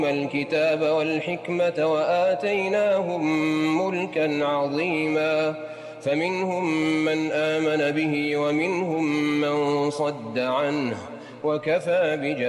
الكتاب والحكمة وآتيناهم ملكا عظيما فمنهم من آمن به ومنهم من صد عنه وكفى بجهنم